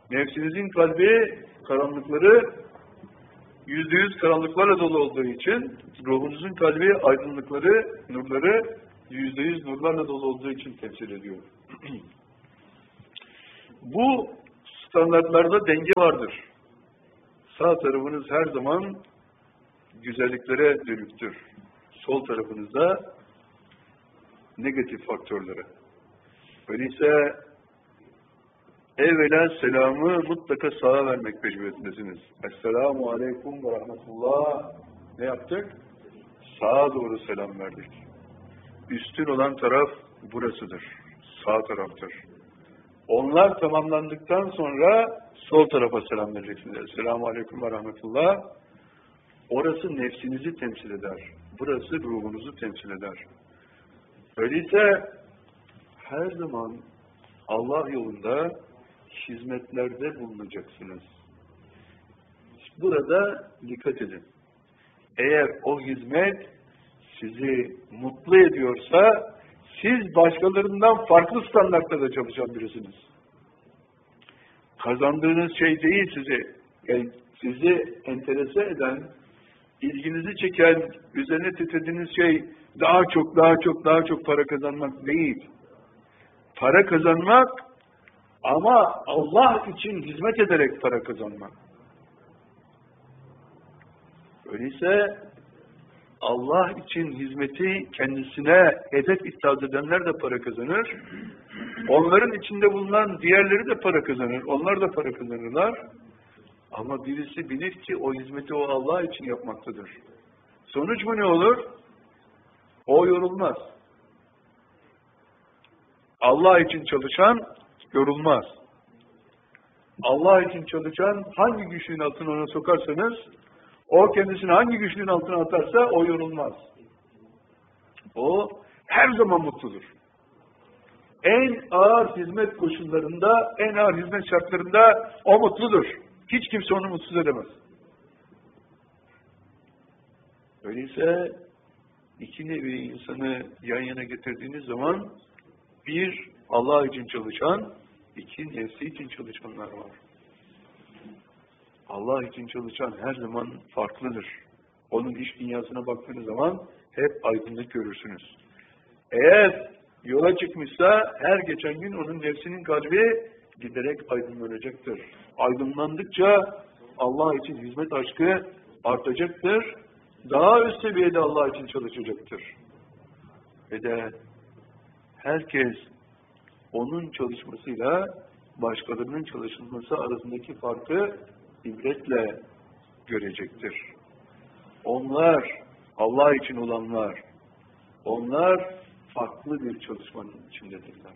Nefsinizin kalbi karanlıkları %100 karanlıklarla dolu olduğu için, ruhunuzun kalbi aydınlıkları, nurları %100 nurlarla dolu olduğu için temsil ediyor. Bu standartlarda denge vardır. Sağ tarafınız her zaman güzelliklere dönüktür. Sol tarafınızda negatif faktörlere. Öyleyse evvela selamı mutlaka sağa vermek mecburiyetindesiniz. Esselamu aleyküm ve rahmetullah. Ne yaptık? Sağa doğru selam verdik. Üstün olan taraf burasıdır. Sağ taraftır. Onlar tamamlandıktan sonra sol tarafa selam vereceksiniz. Esselamu aleyküm ve rahmetullah. Orası nefsinizi temsil eder. Burası ruhunuzu temsil eder. Öyleyse her zaman Allah yolunda hizmetlerde bulunacaksınız. Burada dikkat edin. Eğer o hizmet sizi mutlu ediyorsa siz başkalarından farklı standartlarda çalışan birisiniz. Kazandığınız şey değil sizi enterese eden, ilginizi çeken, üzerine titrediğiniz şey daha çok para kazanmak değil. Para kazanmak ama Allah için hizmet ederek para kazanmak. Öyleyse Allah için hizmeti kendisine hedef ittihaz edenler de para kazanır. Onların içinde bulunan diğerleri de para kazanır. Onlar da para kazanırlar. Ama birisi bilir ki o hizmeti o Allah için yapmaktadır. Sonuç mu ne olur? O yorulmaz. Allah için çalışan yorulmaz. Allah için çalışan hangi güçlüğün altına ona sokarsanız, o kendisini hangi güçlüğün altına atarsa o yorulmaz. O her zaman mutludur. En ağır hizmet koşullarında, en ağır hizmet şartlarında o mutludur. Hiç kimse onu mutsuz edemez. Öyleyse iki nevi insanı yan yana getirdiğiniz zaman bir Allah için çalışan, iki nefsi için çalışanlar var. Allah için çalışan her zaman farklıdır. Onun iş dünyasına baktığınız zaman hep aydınlık görürsünüz. Eğer yola çıkmışsa her geçen gün onun nefsinin kalbi giderek aydınlanacaktır. Aydınlandıkça Allah için hizmet aşkı artacaktır. Daha üst seviyede Allah için çalışacaktır. Ve de herkes onun çalışmasıyla başkalarının çalışılması arasındaki farkı ibretle görecektir. Onlar, Allah için olanlar, onlar farklı bir çalışmanın içindedirler.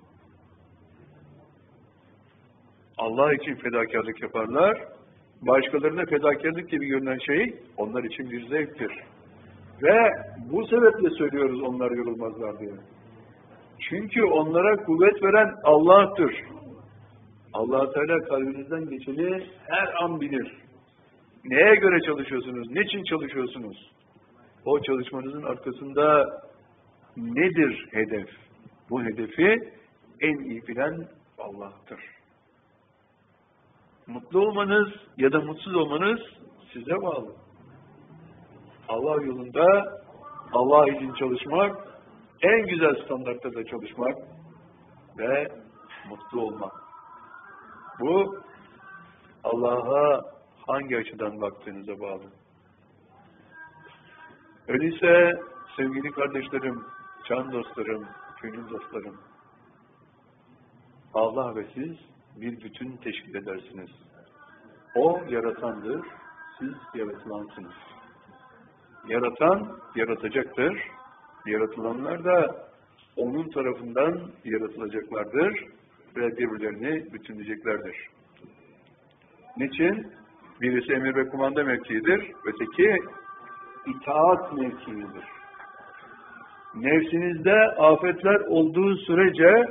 Allah için fedakarlık yaparlar, başkalarına fedakarlık gibi görünen şey onlar için bir zevktir. Ve bu sebeple söylüyoruz onlar yorulmazlar diye. Çünkü onlara kuvvet veren Allah'tır. Allah-u Teala kalbinizden geçeni her an bilir. Neye göre çalışıyorsunuz? Niçin çalışıyorsunuz? O çalışmanızın arkasında nedir hedef? Bu hedefi en iyi bilen Allah'tır. Mutlu olmanız ya da mutsuz olmanız size bağlı. Allah yolunda Allah için çalışmak, en güzel standartlarda çalışmak ve mutlu olmak. Bu Allah'a hangi açıdan baktığınıza bağlı. Öyleyse sevgili kardeşlerim, can dostlarım, gönül dostlarım, Allah ve siz bir bütün teşkil edersiniz. O yaratandır, siz yaratılansınız. Yaratan yaratacaktır, yaratılanlar da onun tarafından yaratılacaklardır ve birbirlerini bütünleyeceklerdir. Niçin? Birisi emir ve kumanda mevkiidir, öteki itaat mevkiidir. Nefsinizde afetler olduğu sürece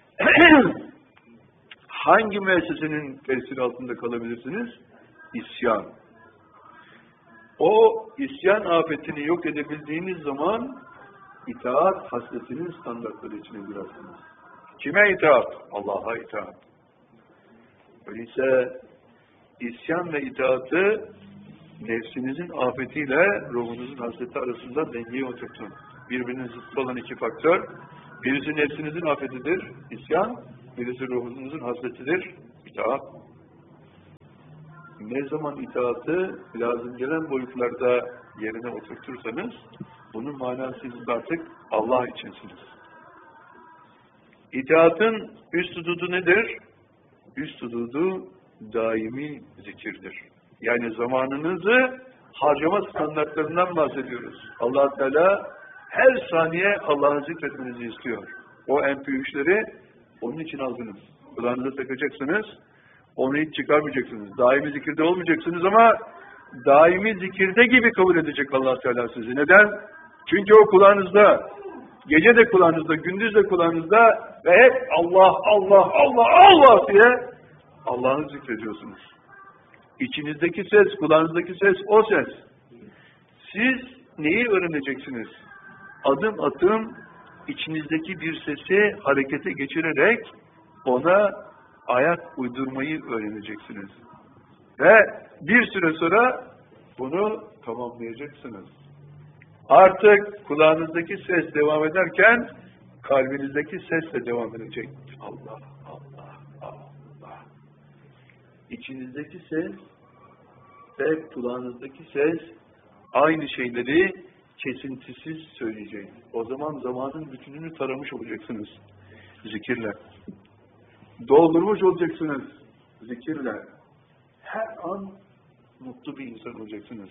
hangi müessesenin tesiri altında kalabilirsiniz? İsyan. O isyan afetini yok edebildiğiniz zaman itaat hasletinin standartları içine girersiniz. Kime itaat? Allah'a itaat. Öyleyse isyan ve itaatı nefsinizin afetiyle ruhunuzun hasreti arasında dengeyi oturtun. Birbirinin zıttı olan iki faktör. Birisi nefsinizin afetidir, isyan. Birisi ruhunuzun hasretidir, itaat. Ne zaman itaatı lazım gelen boyutlarda yerine oturtursanız, bunun manası siz artık Allah içinsiniz. İtaatın üst hududu nedir? Üst hududu daimi zikirdir. Yani zamanınızı harcama standartlarından bahsediyoruz. Allah Teala her saniye Allah'ı zikretmenizi istiyor. O MP3'leri onun için aldınız. Kulağınıza takacaksınız, onu hiç çıkarmayacaksınız. Daimi zikirde olmayacaksınız ama daimi zikirde gibi kabul edecek Allah Teala sizi. Neden? Çünkü o kulağınızda, gece de kulağınızda, gündüz de kulağınızda ve hep Allah, Allah, Allah, Allah diye Allah'ı zikrediyorsunuz. İçinizdeki ses, kulağınızdaki ses, o ses. Siz neyi öğreneceksiniz? Adım adım içinizdeki bir sesi harekete geçirerek ona ayak uydurmayı öğreneceksiniz. Ve bir süre sonra bunu tamamlayacaksınız. Artık kulağınızdaki ses devam ederken kalbinizdeki ses de devam edecek. Allah, Allah, Allah. İçinizdeki ses ve kulağınızdaki ses aynı şeyleri kesintisiz söyleyecek. O zaman zamanın bütününü taramış olacaksınız zikirle. Doldurmuş olacaksınız zikirle. Her an mutlu bir insan olacaksınız.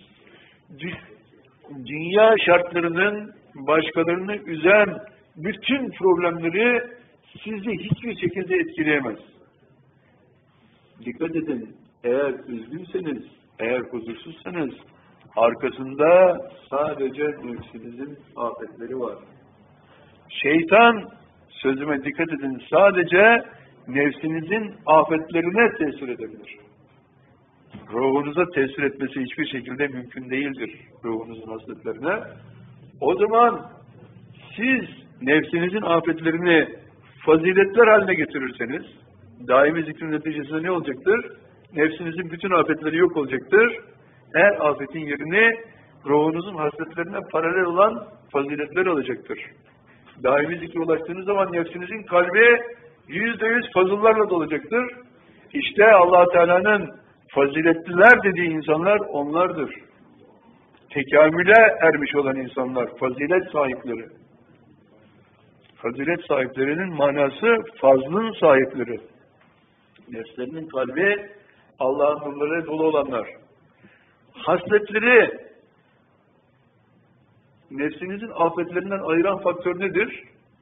Dünya şartlarının başkalarını üzen bütün problemleri sizi hiçbir şekilde etkileyemez. Dikkat edin, eğer üzgünseniz, eğer huzursuzsanız, arkasında sadece nefsinizin afetleri var. Şeytan, sözüme dikkat edin, sadece nefsinizin afetlerine tesir edebilir. Ruhunuza tesir etmesi hiçbir şekilde mümkün değildir, ruhunuzun hasletlerine. O zaman siz nefsinizin afetlerini faziletler haline getirirseniz, daimi zikrin neticesinde ne olacaktır? Nefsinizin bütün afetleri yok olacaktır. Her afetin yerini ruhunuzun hasletlerine paralel olan faziletler alacaktır. Daimi zikre ulaştığınız zaman nefsinizin kalbi %100 fazıllarla dolacaktır. İşte Allah Teala'nın faziletliler dediği insanlar onlardır. Tekamüle ermiş olan insanlar, fazilet sahipleri. Fazilet sahiplerinin manası fazlın sahipleri. Nefslerinin kalbi Allah'ın nurları dolu olanlar. Hasletleri nefsinizin afetlerinden ayıran faktör nedir?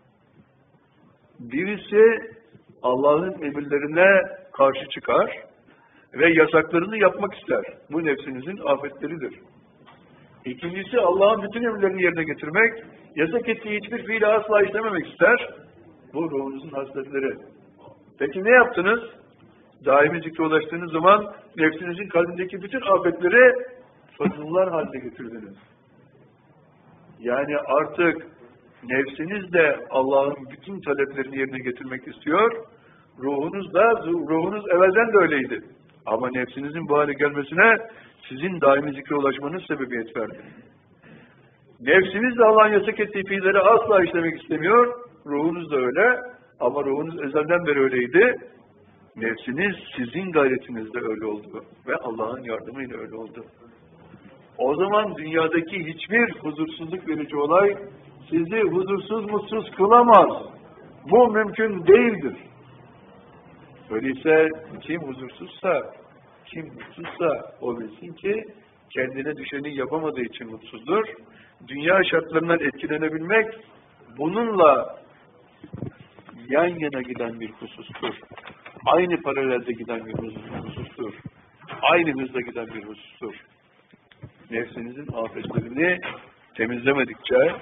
Birisi Allah'ın emirlerine karşı çıkar ve yasaklarını yapmak ister. Bu nefsinizin afetleridir. İkincisi Allah'ın bütün emirlerini yerine getirmek, yasak ettiği hiçbir fiili asla işlememek ister. Bu ruhunuzun hasletleri. Peki ne yaptınız? Daimi zikre ulaştığınız zaman nefsinizin kalbindeki bütün afetleri fazıllar haline getirdiniz. Yani artık nefsiniz de Allah'ın bütün taleplerini yerine getirmek istiyor. Ruhunuz evvelden de öyleydi. Ama nefsinizin bu hale gelmesine sizin daimi zikre ulaşmanız sebebiyet verdi. Nefsiniz de Allah'ın yasak ettiği fiilleri asla işlemek istemiyor. Ruhunuz da öyle. Ama ruhunuz ezelden beri öyleydi. Nefsiniz sizin gayretinizde öyle oldu. Ve Allah'ın yardımıyla öyle oldu. O zaman dünyadaki hiçbir huzursuzluk verici olay sizi huzursuz, mutsuz kılamaz. Bu mümkün değildir. Öyleyse kim huzursuzsa, kim mutsuzsa o bilsin ki kendine düşeni yapamadığı için mutsuzdur. Dünya şartlarından etkilenebilmek bununla yan yana giden bir husustur. Aynı paralelde giden bir husustur. Aynı hızla giden bir husustur. Nefsinizin afetlerini temizlemedikçe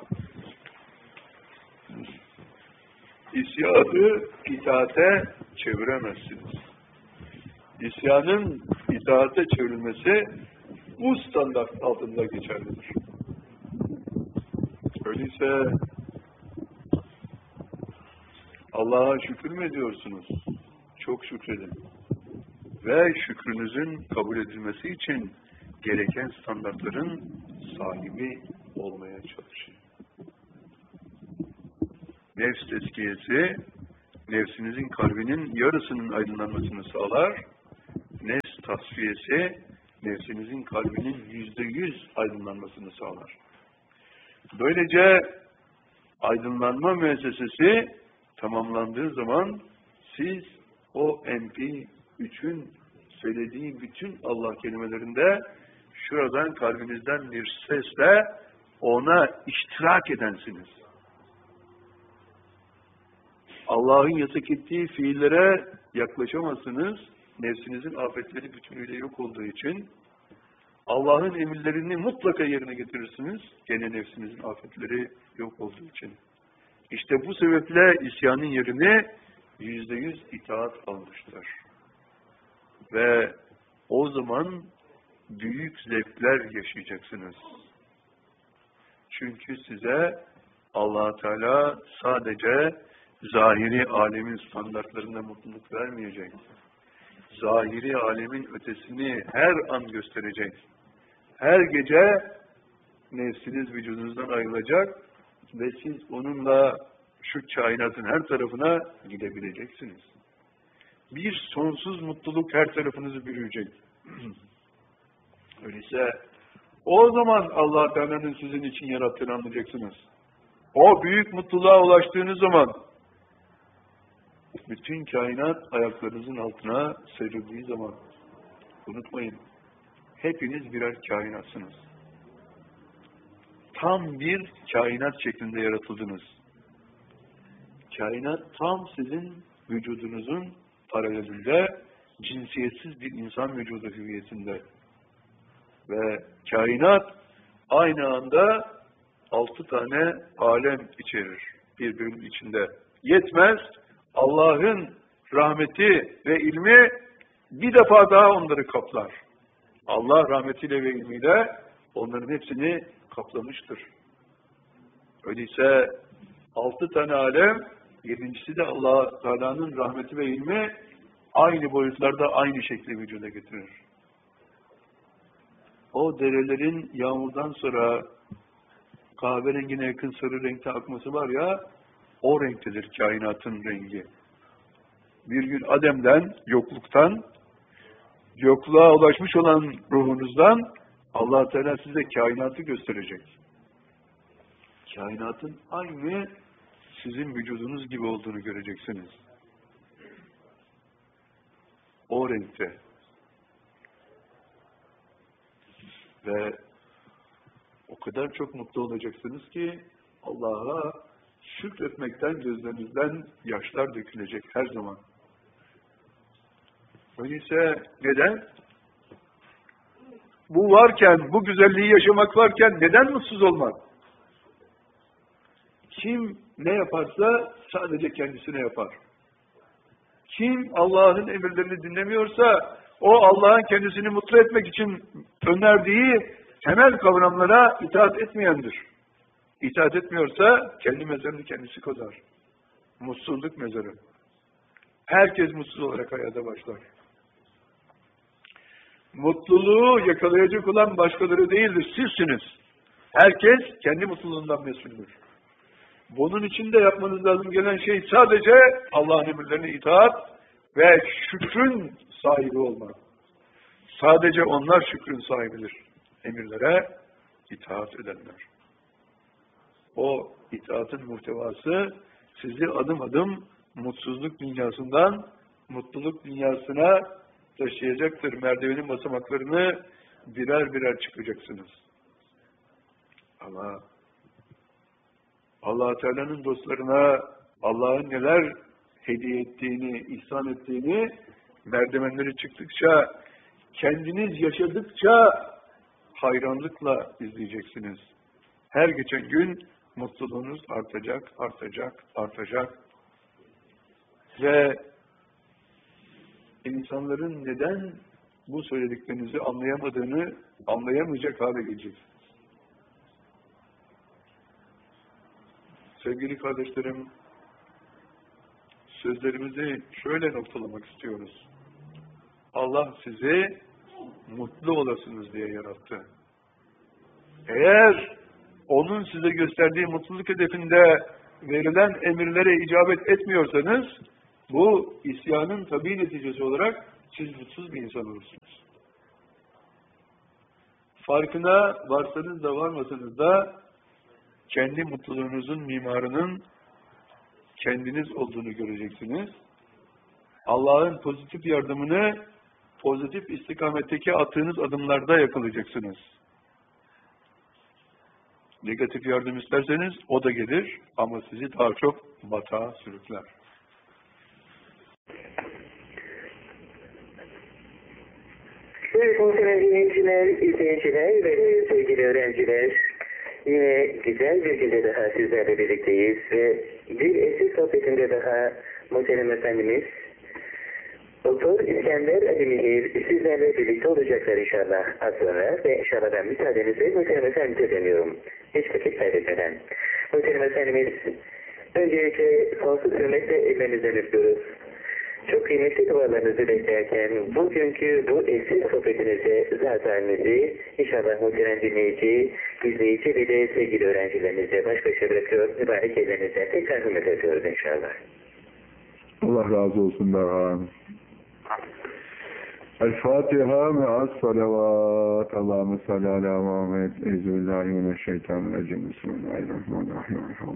isyanı itaate çeviremezsiniz. İsyanın itaate çevrilmesi bu standart altında geçerlidir. Öyleyse Allah'a şükür mü ediyorsunuz? Çok şükredin. ve şükrünüzün kabul edilmesi için gereken standartların sahibi olmaya çalışın. Nefs tezkiyesi, nefsinizin kalbinin yarısının aydınlanmasını sağlar. Nefs tasfiyesi, nefsinizin kalbinin %100 aydınlanmasını sağlar. Böylece aydınlanma müessesesi tamamlandığı zaman siz o MP3'ün söylediği bütün Allah kelimelerinde şuradan kalbinizden bir sesle ona iştirak edensiniz. Allah'ın yasak ettiği fiillere yaklaşamazsınız. Nefsinizin afetleri bütünüyle yok olduğu için Allah'ın emirlerini mutlaka yerine getirirsiniz. Gene nefsinizin afetleri yok olduğu için. İşte bu sebeple isyanın yerini %100 itaat almışlar. Ve o zaman büyük zevkler yaşayacaksınız. Çünkü size Allah Teala sadece zahiri alemin standartlarında mutluluk vermeyecek. Zahiri alemin ötesini her an gösterecek. Her gece nefsiniz vücudunuzdan ayrılacak ve siz onunla şu kainatın her tarafına gidebileceksiniz. Bir sonsuz mutluluk her tarafınızı bürüyecek. Öyleyse o zaman Allah Teala'nın sizin için yarattığını anlayacaksınız. O büyük mutluluğa ulaştığınız zaman bütün kainat ayaklarınızın altına serildiği zaman unutmayın, hepiniz birer kainatsınız. Tam bir kainat şeklinde yaratıldınız. Kainat tam sizin vücudunuzun paralelinde, cinsiyetsiz bir insan vücudu hüviyetinde. Ve kainat aynı anda 6 tane alem içerir birbirinin içinde. Yetmez, Allah'ın rahmeti ve ilmi bir defa daha onları kaplar. Allah rahmetiyle ve ilmiyle onların hepsini kaplamıştır. Öyleyse 6 tane alem, 7.'si de Allah Teala'nın rahmeti ve ilmi aynı boyutlarda aynı şekli vücuda getirir. O derelerin yağmurdan sonra kahverengine yakın sarı renkte akması var ya, o renktedir kainatın rengi. Bir gün Adem'den, yokluktan, yokluğa ulaşmış olan ruhunuzdan Allah Teala size kainatı gösterecek. Kainatın aynı sizin vücudunuz gibi olduğunu göreceksiniz. O renkte. Ve o kadar çok mutlu olacaksınız ki Allah'a şükretmekten gözlerinizden yaşlar dökülecek her zaman. Öyleyse neden? Bu varken, bu güzelliği yaşamak varken neden mutsuz olmak? Kim ne yaparsa sadece kendisine yapar. Kim Allah'ın emirlerini dinlemiyorsa o Allah'ın kendisini mutlu etmek için önerdiği temel kavramlara itaat etmeyendir. İtaat etmiyorsa kendi mezarını kendisi kazar. Mutsuzluk mezarı. Herkes mutsuz olarak hayata başlar. Mutluluğu yakalayacak olan başkaları değildir, sizsiniz. Herkes kendi mutluluğundan mesuldür. Bunun için de yapmanız lazım gelen şey sadece Allah'ın emirlerine itaat ve şükrün sahibi olmak. Sadece onlar şükrün sahibidir. Emirlere itaat edenler. O itaatın muhtevası sizi adım adım mutsuzluk dünyasından mutluluk dünyasına taşıyacaktır. Merdivenin basamaklarını birer birer çıkacaksınız. Ama Allah Teala'nın dostlarına Allah'ın neler hediye ettiğini, ihsan ettiğini merdivenleri çıktıkça, kendiniz yaşadıkça hayranlıkla izleyeceksiniz. Her geçen gün mutluluğunuz artacak, artacak, artacak. Ve insanların neden bu söylediklerinizi anlayamadığını anlayamayacak hale geleceksiniz. Sevgili kardeşlerim, sözlerimizi şöyle noktalamak istiyoruz. Allah sizi mutlu olasınız diye yarattı. Eğer onun size gösterdiği mutluluk hedefinde verilen emirlere icabet etmiyorsanız, bu isyanın tabii neticesi olarak siz mutsuz bir insan olursunuz. Farkına varsanız da varmasanız da kendi mutluluğunuzun mimarının kendiniz olduğunu göreceksiniz. Allah'ın pozitif yardımını pozitif istikametteki attığınız adımlarda yakalayacaksınız. Negatif yardım isterseniz o da gelir ama sizi daha çok batağa sürükler. Muhterem dinleyiciler, izleyiciler ve sevgili öğrenciler, yine güzel bir günde daha sizlerle birlikteyiz ve bir eski sohbetinde daha muhterem efendimiz Doktor İskender Ali Mihir sizlerle birlikte olacaklar inşallah az sonra ve inşallah ben müsaadenizle muhterem efendimize dönüyorum. Hiç vakit kaybetmeden. Muhterem efendimiz, öncelikle sonsuz hürmetle ellerinizden öpüyoruz. Çok kıymetli dualarınızı beklerken bugünkü bu eski sohbetinize zatlarınızı inşallah muhterem dinleyici, izleyici ve de sevgili öğrencilerinize baş başa bırakıyor. Mübarek ellerinizden tekrar hürmet ediyoruz inşallah. Allah razı olsun Berhan. El-Fatiha me'as salavat. Allahümme salli ala Muhammed. Euzubillahimineşşeytanirracim. Bismillahirrahmanirrahim.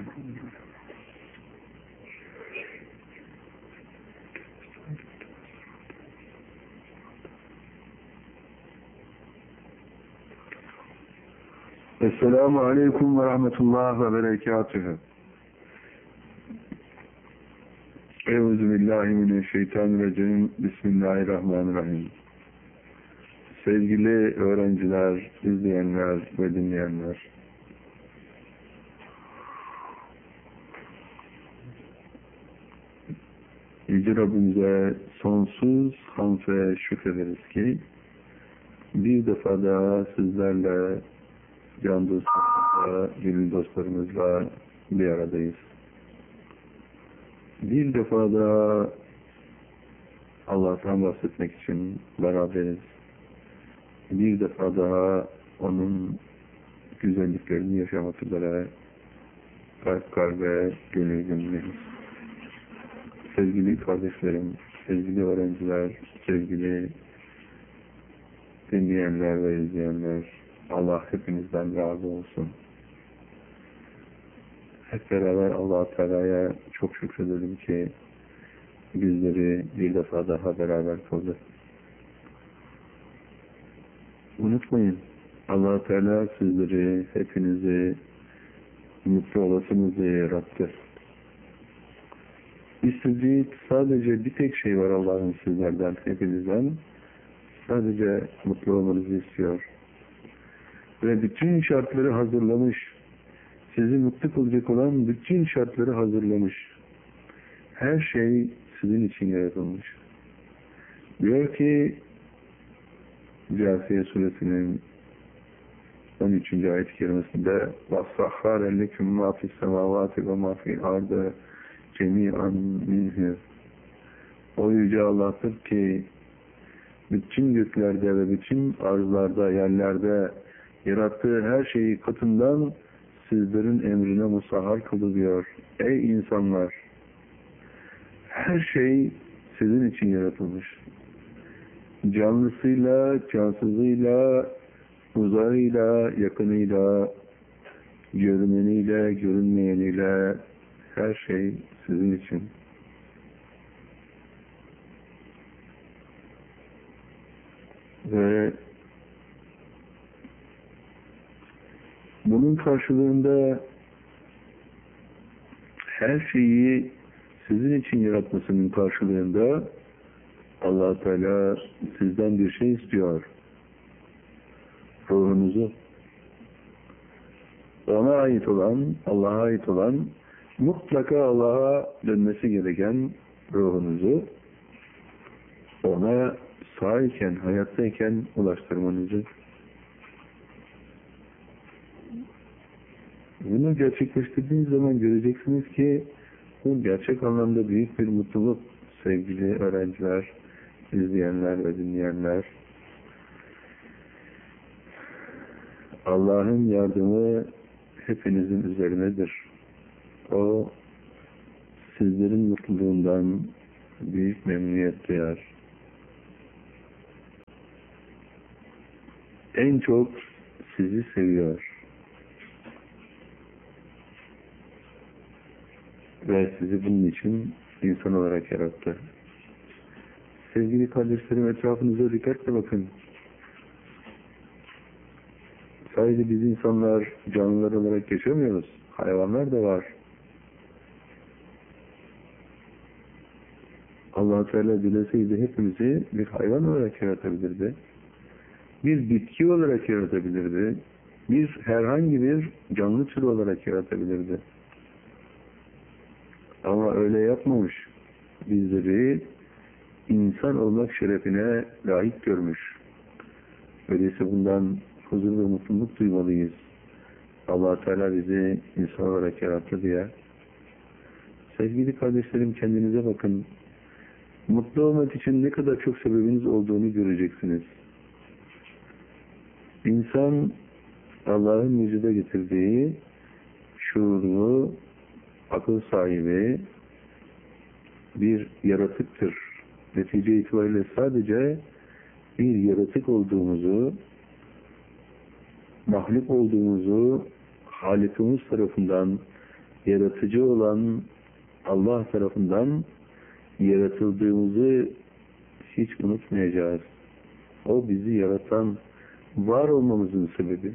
Esselamu aleyküm ve rahmetullah ve berekatühü. Euzubillahimineşşeytanirracim. Bismillahirrahmanirrahim. Sevgili öğrenciler, izleyenler ve dinleyenler. Yüce Rabbimize sonsuz hamd ve şükrederiz ki bir defa daha sizlerle, can dostlarımızla, gönül dostlarımızla bir aradayız. Bir defa daha Allah'tan bahsetmek için beraberiz. Bir defa daha onun güzelliklerini yaşamak üzere kalp kalbe, gönül gönüleyiz. Sevgili kardeşlerim, sevgili öğrenciler, sevgili dinleyenler ve izleyenler, Allah hepinizden razı olsun. Hep beraber Allah-u Teala'ya çok şükredelim ki bizleri bir defa daha beraber kıldı. Unutmayın, Allah-u Teala sizleri, hepinizi mutlu olasınız diye yarattı. İstediği sadece bir tek şey var Allah'ın sizlerden, hepinizden. Sadece mutlu olmanızı istiyor. Ve bütün şartları hazırlamış. Sizi mutlu kılacak olan bütün şartları hazırlamış. Her şey sizin için yaratılmış. Diyor ki Câsiye suresinin 13. ayet-i kerimesinde وَالسَّخَّارَ لَكُمْ مَا فِي السَّمَاوَاتِ وَمَا فِي الْأَرْضِ جَمِيعًا مِنْهُ. O yüce Allah'tır ki bütün göklerde ve bütün arzlarda, yerlerde yarattığı her şeyi katından sizlerin emrine musahhar kılıyor. Ey insanlar! Her şey sizin için yaratılmış. Canlısıyla, cansızıyla, uzağıyla, yakınıyla, görüneniyle, görünmeyeniyle her şey sizin için. Ve bunun karşılığında her şeyi sizin için yaratmasının karşılığında Allah Teala sizden bir şey istiyor. Ruhunuzu. Ona ait olan, Allah'a ait olan, mutlaka Allah'a dönmesi gereken ruhunuzu ona sağyken, hayattayken ulaştırmanızı. Bunu gerçekleştirdiğiniz zaman göreceksiniz ki bu gerçek anlamda büyük bir mutluluk sevgili öğrenciler, izleyenler ve dinleyenler, Allah'ın yardımı hepinizin üzerinedir. O, sizlerin mutluluğundan büyük memnuniyet duyar. En çok sizi seviyor. Ve sizi bunun için insan olarak yarattı. Sevgili kardeşlerim, etrafınıza dikkatle bakın. Sadece biz insanlar, canlılar olarak yaşamıyoruz. Hayvanlar da var. Allah-u Teala dileseydi hepimizi bir hayvan olarak yaratabilirdi. Bir bitki olarak yaratabilirdi. Herhangi bir canlı türü olarak yaratabilirdi. Ama öyle yapmamış. Bizleri insan olmak şerefine layık görmüş. Öyleyse bundan huzur ve mutluluk duymalıyız. Allah-u Teala bizi insan olarak yarattı diye. Sevgili kardeşlerim, kendinize bakın. Mutlu olmak için ne kadar çok sebebiniz olduğunu göreceksiniz. İnsan, Allah'ın vücuda getirdiği şuurlu, akıl sahibi bir yaratıktır. Netice itibariyle sadece bir yaratık olduğumuzu, mahluk olduğumuzu Halikimiz tarafından, yaratıcı olan Allah tarafından yaratıldığımızı hiç unutmayacağız. O bizi yaratan, var olmamızın sebebi.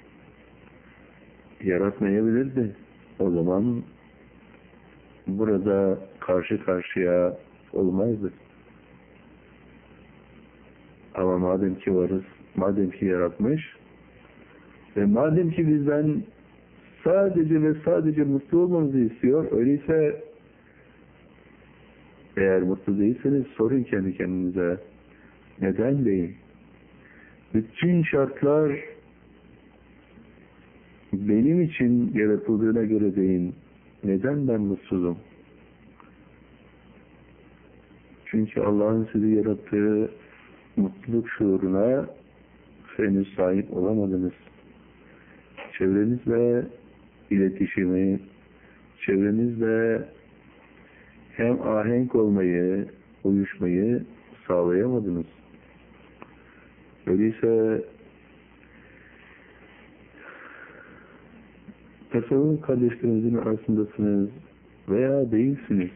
Yaratmayabilirdi. O zaman burada karşı karşıya olmazdı. Ama madem ki varız, madem ki yaratmış ve madem ki bizden sadece ve sadece mutlu olmamızı istiyor, öyleyse eğer mutlu değilseniz sorun kendi kendinize. Neden değil? Bütün şartlar benim için yaratıldığına göre değil. Neden ben mutsuzum? Çünkü Allah'ın sizi yarattığı mutluluk şuuruna henüz sahip olamadınız. Çevrenizle iletişimi, çevrenizle hem ahenk olmayı, uyuşmayı sağlayamadınız. Öyleyse tasavvuf kardeşlerinizin arasındasınız veya değilsiniz.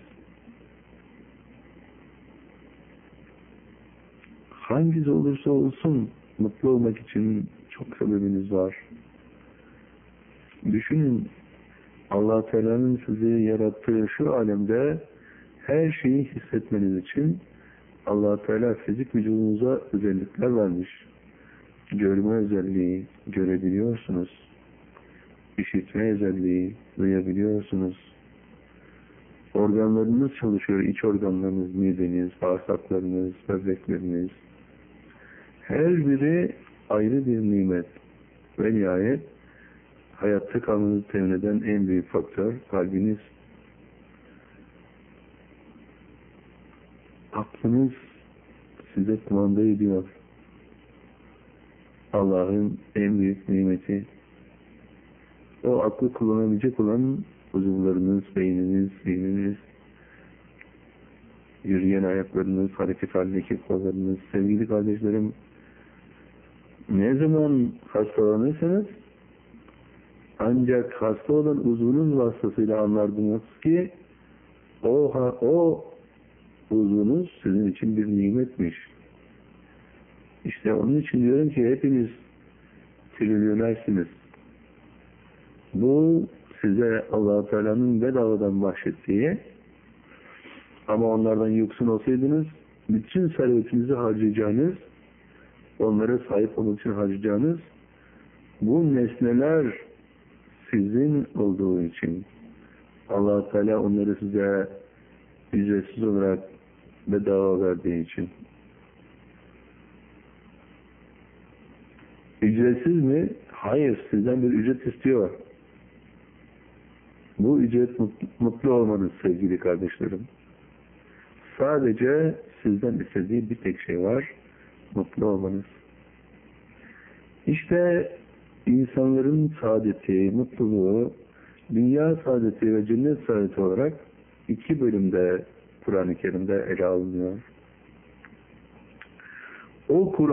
Hangisi olursa olsun mutlu olmak için çok sebebiniz var. Düşünün, Allah Teala'nın sizi yarattığı şu alemde her şeyi hissetmeniz için Allah Teala fizik vücudunuza özellikler vermiş. Görme özelliği, görebiliyorsunuz. İşitme özelliği, duyabiliyorsunuz. Organlarınız çalışıyor, iç organlarınız, mideniz, bağırsaklarınız, böbrekleriniz. Her biri ayrı bir nimet. Ve nihayet hayatta kalmanızı temin eden en büyük faktör kalbiniz. Aklınız size kumanda ediyor. Allah'ın en büyük nimeti. O aklı kullanabilecek olan uzuvlarınız, beyniniz, zihniniz, yürüyen ayaklarınız, hareket halindeki kollarınız. Sevgili kardeşlerim, ne zaman hastalanırsanız ancak hasta olan uzvunuz vasıtasıyla anlardınız ki o uzvunuz sizin için bir nimetmiş. İşte onun için diyorum ki hepiniz trilyonersiniz. Bu size Allah-u Teala'nın bedavadan bahşettiği, ama onlardan yoksun olsaydınız bütün servetinizi harcayacağınız, onlara sahip olmak için harcayacağınız bu nesneler sizin olduğu için Allah-u Teala onları size ücretsiz olarak bedava verdiği için. Ücretsiz mi? Hayır, sizden bir ücret istiyor. Bu ücret mutlu olmanız sevgili kardeşlerim. Sadece sizden istediği bir tek şey var. Mutlu olmanız. İşte insanların saadeti, mutluluğu, dünya saadeti ve cennet saadeti olarak 2 bölümde Kur'an-ı Kerim'de ele alınıyor. O Kur'an